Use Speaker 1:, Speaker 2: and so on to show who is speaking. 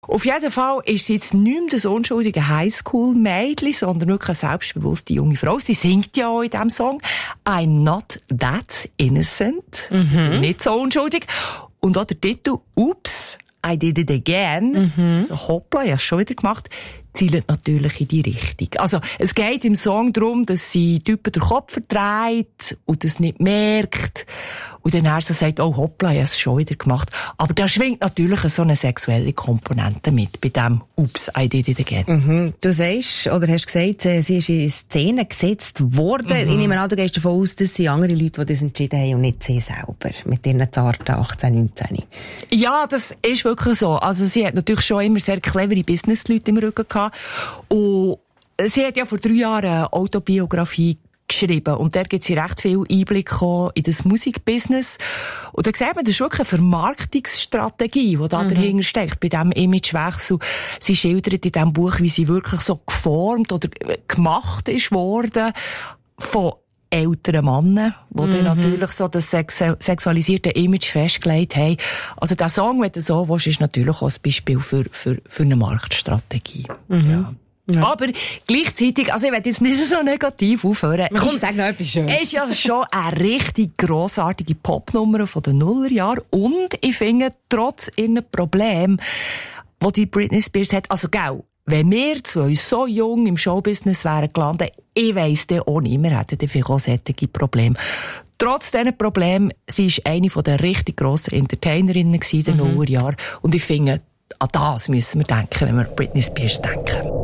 Speaker 1: Auf jeden Fall ist sie jetzt nicht mehr das unschuldige Highschool-Mädchen, sondern wirklich eine selbstbewusste junge Frau. Sie singt ja auch in diesem Song «I'm not that innocent». Also ich bin nicht so unschuldig. Und auch der Titel «Oops, I did it again». Also hoppla, ich habe es schon wieder gemacht. Zielt natürlich in die Richtung. Also, es geht im Song darum, dass sie Typen den Kopf verdreht und das nicht merkt. Und dann er so sagt, oh hoppla, ich habe es schon wieder gemacht. Aber da schwingt natürlich so eine sexuelle Komponente mit, bei dem «Oops, I did it again».
Speaker 2: Du sagst, oder hast gesagt, sie ist in Szene gesetzt worden. Ich nehme an, du gehst davon aus, dass sie andere Leute, die das entschieden haben und nicht sie selber, mit ihren zarten 18, 19.
Speaker 1: Ja, das ist wirklich so. Also, sie hat natürlich schon immer sehr clevere Businessleute im Rücken gehabt. Und sie hat ja vor 3 Jahren eine Autobiografie geschrieben. Und da gibt sie recht viel Einblick in das Musikbusiness. Und da sieht man, das ist wirklich eine Vermarktungsstrategie, die da dahinter steckt, bei diesem Imagewechsel. Sie schildert in diesem Buch, wie sie wirklich so geformt oder gemacht ist worden von älteren Männern, die dann natürlich so das sexualisierte Image festgelegt haben. Also der Song, wenn du so willst, ist natürlich auch ein Beispiel für eine Marktstrategie. Ja. Ja. Aber gleichzeitig, also ich will jetzt nicht so negativ aufhören.
Speaker 2: Komm, sag noch etwas Schönes.
Speaker 1: Es ist ja schon eine richtig grossartige Popnummer von den Nullerjahren. Und ich finde, trotz ihren Problemen, die die Britney Spears hat, also gell, wenn wir zwei so jung im Showbusiness wären gelandet, ich weiss dann auch nicht, wir hätten dann vielleicht auch solche Probleme. Trotz diesen Problemen, sie war eine der richtig grossen Entertainerinnen in den Nullerjahren. Und ich finde, an das müssen wir denken, wenn wir an Britney Spears denken.